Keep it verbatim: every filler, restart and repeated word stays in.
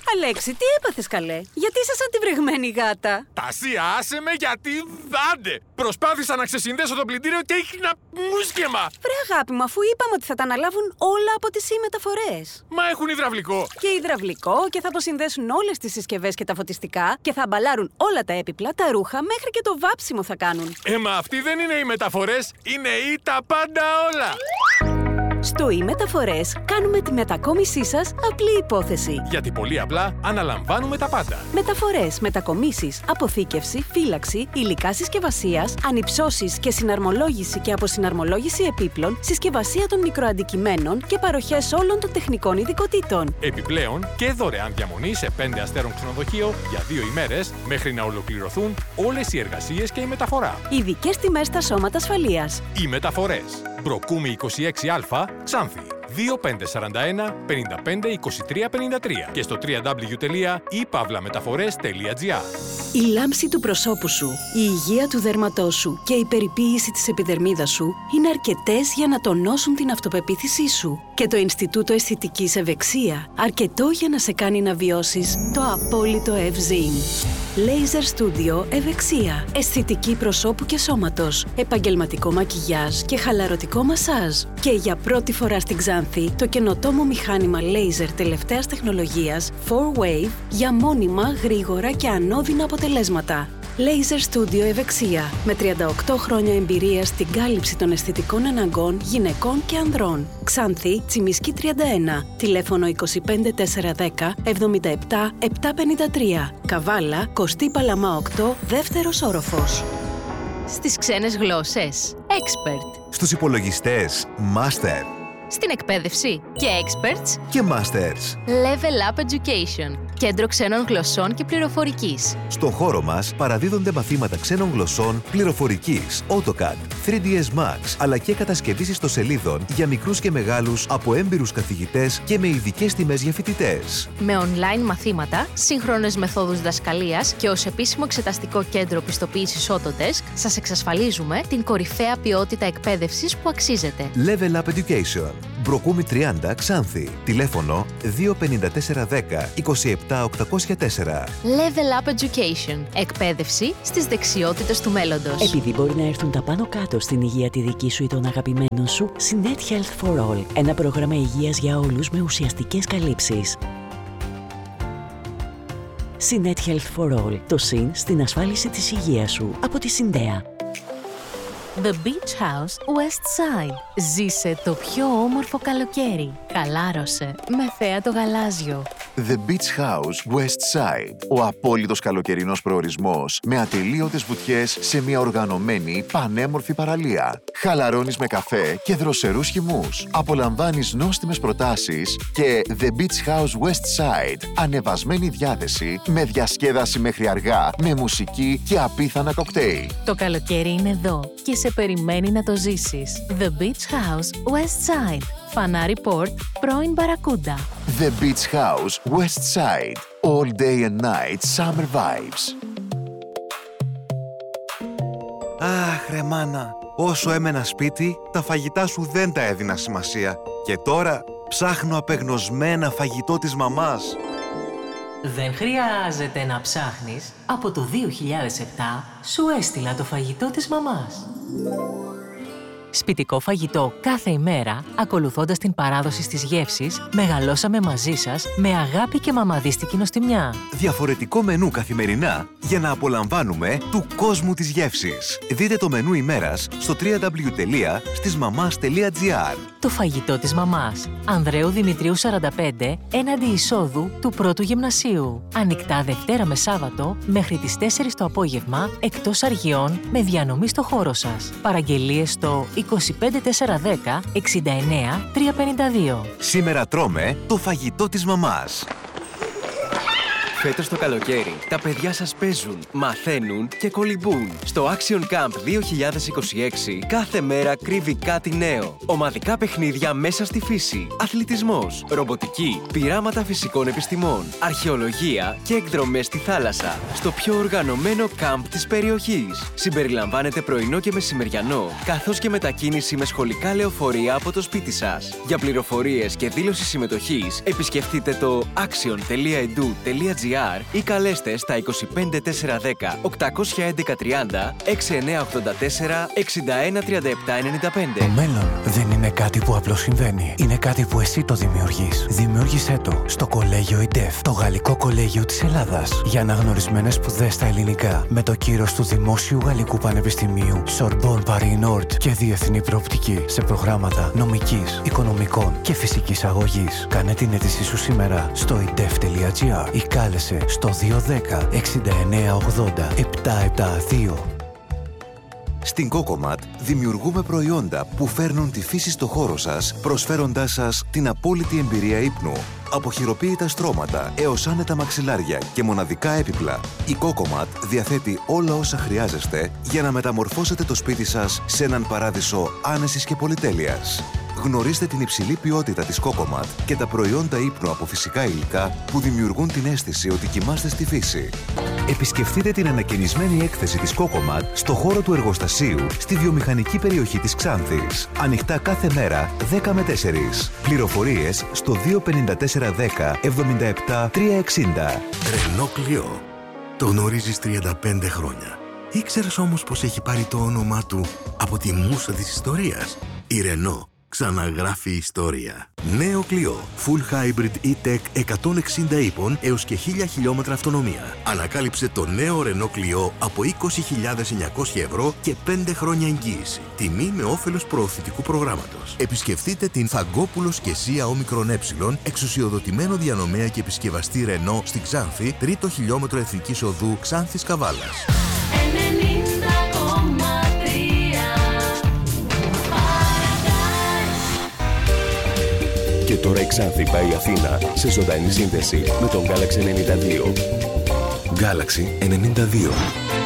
Αλέξη, τι έπαθες καλέ? Γιατί είσαι σαν τη βρεγμένη γάτα? Τασία, άσε με γιατί δάντε! Προσπάθησα να ξεσυνδέσω το πλυντήριο και έχινα μουσκεμα! Βρε αγάπη μου, αφού είπαμε ότι θα τα αναλάβουν όλα από τις e-μεταφορές. Μα έχουν υδραυλικό. Και υδραυλικό και θα αποσυνδέσουν όλες τις συσκευές και τα φωτιστικά και θα αμπαλάρουν όλα τα έπιπλα, τα ρούχα, μέχρι και το βάψιμο θα κάνουν. Ε, μα αυτοί δεν είναι οι μεταφορές, είναι οι τα πάντα όλα! Στο e-μεταφορές κάνουμε τη μετακόμισή σας απλή υπόθεση. Γιατί πολύ απλά αναλαμβάνουμε τα πάντα. Μεταφορές, μετακομίσεις, αποθήκευση, φύλαξη, υλικά συσκευασίας, ανυψώσεις και συναρμολόγηση και αποσυναρμολόγηση επίπλων, συσκευασία των μικροαντικειμένων και παροχές όλων των τεχνικών ειδικοτήτων. Επιπλέον και δωρεάν διαμονή σε πέντε αστέρων ξενοδοχείο για δύο ημέρες μέχρι να ολοκληρωθούν όλες οι εργασίες και η μεταφορά. Ειδικές τιμές στα σώματα ασφαλείας. Οι μεταφορές. Μπροκούμη είκοσι έξι Α, Ξάνθη. δύο πέντε τέσσερα ένα πέντε πέντε είκοσι τρία πενήντα τρία και στο double-u double-u double-u τελεία i pavlametafores τελεία gr. Η λάμψη του προσώπου σου, η υγεία του δέρματός σου και η περιποίηση της επιδερμίδας σου είναι αρκετές για να τονώσουν την αυτοπεποίθησή σου. Και το Ινστιτούτο Αισθητικής Ευεξία αρκετό για να σε κάνει να βιώσεις το απόλυτο ευζήν. Laser Studio Ευεξία. Αισθητική προσώπου και σώματος. Επαγγελματικό μακιγιάζ και χαλαρωτικό μασάζ. Και για πρώτη φορά στην Ξάνθη, το καινοτόμο μηχάνημα laser τελευταίας τεχνολογίας φορ wave για μόνιμα, γρήγορα και ανώδυνα αποτελέσματα. Laser Studio Ευεξία. Με τριάντα οκτώ χρόνια εμπειρία στην κάλυψη των αισθητικών αναγκών γυναικών και ανδρών. Ξάνθη, Τσιμισκή τριάντα ένα. Τηλέφωνο είκοσι πέντε τετρακόσια δέκα εβδομήντα επτά επτακόσια πενήντα τρία. Καβάλα, Κωστή Παλαμά οκτώ, δεύτερος όροφος. Στις ξένες γλώσσες, Expert. Στους υπολογιστές, Master. Στην εκπαίδευση και Experts Και Masters. Level Up Education. Κέντρο ξένων γλωσσών και πληροφορικής. Στο χώρο μας παραδίδονται μαθήματα ξένων γλωσσών, πληροφορικής, AutoCAD, θρι ντι ες Max, αλλά και κατασκευής ιστοσελίδων για μικρούς και μεγάλους από έμπειρους καθηγητές και με ειδικές τιμές για φοιτητές. Με online μαθήματα, σύγχρονες μεθόδους διδασκαλίας και ως επίσημο εξεταστικό κέντρο πιστοποίησης Autodesk, σας εξασφαλίζουμε την κορυφαία ποιότητα εκπαίδευσης που αξίζετε. Level Up Education. Μπροκούμη τριάντα, Ξάνθη. Τηλέφωνο δύο πέντε τέσσερα δέκα είκοσι επτά οκτακόσια τέσσερα. Level Up Education. Εκπαίδευση στις δεξιότητες του μέλλοντος. Επειδή μπορεί να έρθουν τα πάνω κάτω στην υγεία τη δική σου ή των αγαπημένων σου, Synet Health for All. Ένα πρόγραμμα υγείας για όλους με ουσιαστικές καλύψεις. Synet Health for All. Το συν στην ασφάλιση της υγείας σου. Από τη Συντέα. The Beach House West Side. Ζήσε το πιο όμορφο καλοκαίρι. Χαλάρωσε με θέα το γαλάζιο. The Beach House West Side. Ο απόλυτος καλοκαιρινός προορισμός με ατελείωτες βουτιές σε μια οργανωμένη πανέμορφη παραλία. Χαλαρώνεις με καφέ και δροσερούς χυμούς. Απολαμβάνεις νόστιμες προτάσεις και The Beach House West Side. Ανεβασμένη διάθεση με διασκέδαση μέχρι αργά, με μουσική και απίθανα κοκτέιλ. Το καλοκαίρι είναι εδώ και σε περιμένει να το ζήσεις. The Beach House West Side. Φανάρι Port, πρώην Μπαρακούντα. The Beach House West Side. All day and night summer vibes. Αχ, ρε μάνα, όσο έμενα σπίτι, τα φαγητά σου δεν τα έδινα σημασία. Και τώρα ψάχνω απεγνωσμένα φαγητό της μαμάς. Δεν χρειάζεται να ψάχνεις. Από το δύο χιλιάδες επτά σου έστειλα το φαγητό της μαμάς. Σπιτικό φαγητό κάθε ημέρα, ακολουθώντας την παράδοση στις γεύσεις, μεγαλώσαμε μαζί σας με αγάπη και μαμαδίστικη νοστιμιά. Διαφορετικό μενού καθημερινά για να απολαμβάνουμε του κόσμου της γεύσης. Δείτε το μενού ημέρας στο double-u double-u double-u τελεία στισμαμάς τελεία gr. Το φαγητό της μαμάς. Ανδρέου Δημητρίου σαράντα πέντε, έναντι εισόδου του πρώτου γυμνασίου. Ανοιχτά Δευτέρα με Σάββατο μέχρι τις τέσσερις το απόγευμα, εκτός αργιών, με διανομή στο χώρο σας. Παραγγελίες στο είκοσι πέντε τετρακόσια δέκα εξήντα εννέα τριακόσια πενήντα δύο. Σήμερα τρώμε το φαγητό της μαμάς. Φέτος το καλοκαίρι, τα παιδιά σας παίζουν, μαθαίνουν και κολυμπούν. Στο Action Camp δύο χιλιάδες είκοσι έξι, κάθε μέρα κρύβει κάτι νέο. Ομαδικά παιχνίδια μέσα στη φύση, αθλητισμός, ρομποτική, πειράματα φυσικών επιστημών, αρχαιολογία και εκδρομές στη θάλασσα. Στο πιο οργανωμένο camp της περιοχής. Συμπεριλαμβάνεται πρωινό και μεσημεριανό, καθώς και μετακίνηση με σχολικά λεωφορεία από το σπίτι σας. Για πληροφορίες και δήλωση συμμετοχής, επισκεφτείτε το action τελεία e d u τελεία g r ή καλέστε στα είκοσι πέντε τετρακόσια δέκα οκτακόσια έντεκα τριάντα έξι εννιά ογδόντα τέσσερα εξήντα ένα τριάντα επτά ενενήντα πέντε. Το μέλλον δεν είναι κάτι που απλώς συμβαίνει. Είναι κάτι που εσύ το δημιουργείς. Δημιούργησέ το στο Κολέγιο ΙΝΤΕΦ, το Γαλλικό Κολέγιο της Ελλάδας. Για αναγνωρισμένες σπουδές στα ελληνικά, με το κύρος του Δημόσιου Γαλλικού Πανεπιστημίου, Sorbonne Paris Nord και διεθνή προοπτική σε προγράμματα νομικής, οικονομικών και φυσικής αγωγής. Κάνε την αίτησή σου σήμερα στο i d e f τελεία g r ή κάλεσε στο δύο ένα μηδέν εξήντα εννιά ογδόντα επτακόσια εβδομήντα δύο. Στην Cocomat δημιουργούμε προϊόντα που φέρνουν τη φύση στο χώρο σας, προσφέροντάς σας την απόλυτη εμπειρία ύπνου. Από χειροποίητα στρώματα έως άνετα μαξιλάρια και μοναδικά έπιπλα, η Cocomat διαθέτει όλα όσα χρειάζεστε για να μεταμορφώσετε το σπίτι σας σε έναν παράδεισο άνεσης και πολυτέλειας. Γνωρίστε την υψηλή ποιότητα της Cocomat και τα προϊόντα ύπνου από φυσικά υλικά που δημιουργούν την αίσθηση ότι κοιμάστε στη φύση. Επισκεφτείτε την ανακαινισμένη έκθεση της Cocomat στο χώρο του εργοστασίου στη βιομηχανική περιοχή της Ξάνθης. Ανοιχτά κάθε μέρα δέκα με τέσσερις. Πληροφορίες στο δύο πέντε τέσσερα δέκα εβδομήντα επτά τριακόσια εξήντα. Renault Clio. Το γνωρίζεις τριάντα πέντε χρόνια. Ήξερες όμως πως έχει πάρει το όνομά του από τη μούσα της ιστορίας? Η Renault ξαναγράφει ιστορία. Νέο Clio. Full Hybrid E-Tech εκατόν εξήντα ύπων έως και χίλια χιλιόμετρα αυτονομία. Ανακάλυψε το νέο Renault Clio από είκοσι χιλιάδες εννιακόσια ευρώ και πέντε χρόνια εγγύηση. Τιμή με όφελος προωθητικού προγράμματος. Επισκεφτείτε την Φαγκόπουλος και Σία Όμικρον Ε, εξουσιοδοτημένο διανομέα και επισκευαστή Renault στη Ξάνθη, τρίτο χιλιόμετρο Εθνικής Οδού Ξάνθης Καβάλας. Και τώρα η Ξάνθη πάει Αθήνα σε ζωντανή σύνδεση με τον Galaxy ενενήντα δύο. Galaxy ενενήντα δύο.